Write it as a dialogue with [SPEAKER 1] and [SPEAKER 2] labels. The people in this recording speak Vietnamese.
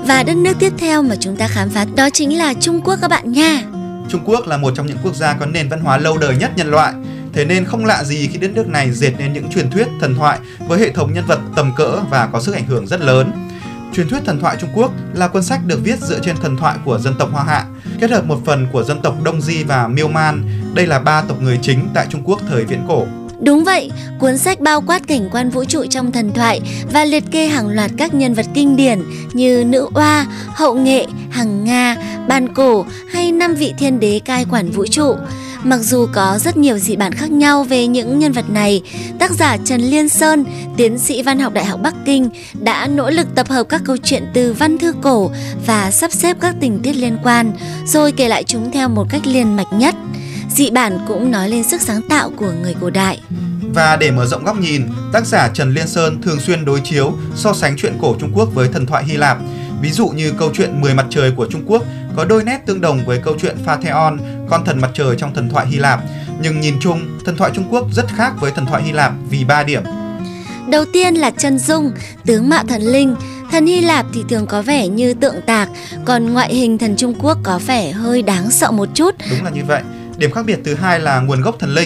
[SPEAKER 1] Và đất nước tiếp theo mà chúng ta khám phá đó chính là Trung Quốc các bạn nha.
[SPEAKER 2] Trung Quốc là một trong những quốc gia có nền văn hóa lâu đời nhất nhân loại. Thế nên không lạ gì khi đất nước này dệt nên những truyền thuyết thần thoại với hệ thống nhân vật tầm cỡ và có sức ảnh hưởng rất lớn. Truyền thuyết thần thoại Trung Quốc là cuốn sách được viết dựa trên thần thoại của dân tộc Hoa Hạ, kết hợp một phần của dân tộc Đông Di và Miêu Man. Đây là 3 tộc người chính tại Trung Quốc thời viễn cổ.
[SPEAKER 1] Đúng vậy, cuốn sách bao quát cảnh quan vũ trụ trong thần thoại và liệt kê hàng loạt các nhân vật kinh điển như Nữ Oa, Hậu Nghệ, Hằng Nga, Bàn Cổ hay 5 vị thiên đế cai quản vũ trụ. Mặc dù có rất nhiều dị bản khác nhau về những nhân vật này, tác giả Trần Liên Sơn, tiến sĩ văn học Đại học Bắc Kinh, đã nỗ lực tập hợp các câu chuyện từ văn thư cổ và sắp xếp các tình tiết liên quan, rồi kể lại chúng theo một cách liền mạch nhất. Dị bản cũng nói lên sức sáng tạo của người cổ đại.
[SPEAKER 2] Và để mở rộng góc nhìn, tác giả Trần Liên Sơn thường xuyên đối chiếu, so sánh truyện cổ Trung Quốc với thần thoại Hy Lạp. Ví dụ như câu chuyện 10 mặt trời của Trung Quốc có đôi nét tương đồng với câu chuyện Phatheon, con thần mặt trời trong thần thoại Hy Lạp. Nhưng nhìn chung, thần thoại Trung Quốc rất khác với thần thoại Hy Lạp vì 3 điểm.
[SPEAKER 1] Đầu tiên là chân dung, tướng mạo thần linh. Thần Hy Lạp thì thường có vẻ như tượng tạc, còn ngoại hình thần Trung Quốc có vẻ hơi đáng sợ một chút.
[SPEAKER 2] Đúng là như vậy. Điểm khác biệt thứ hai là nguồn gốc thần linh.